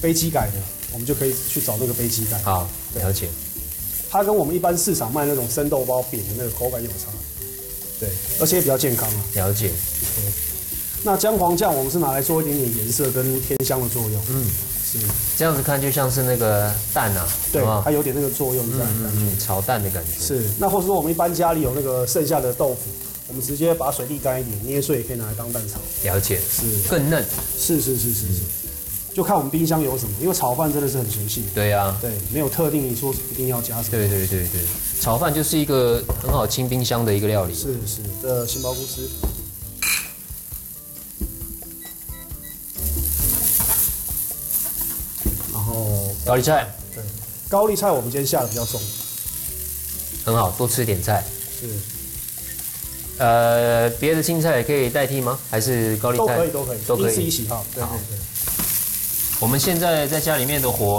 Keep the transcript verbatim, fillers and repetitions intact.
非机改的，我们就可以去找那个非机改。 好，了解。 它跟我们一般市场卖那种生豆包扁的那个口感有差，对，而且也比较健康啊。 了解。 对。那姜黄酱我们是拿来做一点点颜色跟添香的作用。嗯，是。 这样子看就像是那个蛋啊， 对，它有点那个作用在。 嗯嗯，炒蛋的感觉。 是。那或者说我们一般家里有那个剩下的豆腐，我们直接把水沥干一点，捏碎也可以拿来当蛋炒。 了解。 是。 更嫩。 是是是是是。就看我们冰箱有什么，因为炒饭真的是很随性。 对呀、啊， 对，没有特定你说一定要加什么。 对对对对，炒饭就是一个很好清冰箱的一个料理。 是是，这杏鲍菇丝，然后高丽菜。 对，高丽菜我们今天下的比较重。 很好，多吃点菜。 是。 呃，别的青菜也可以代替吗？还是高丽菜？ 都可以，都可以， 都可以， 依自己喜好。对对对。 我们现在在家里面的火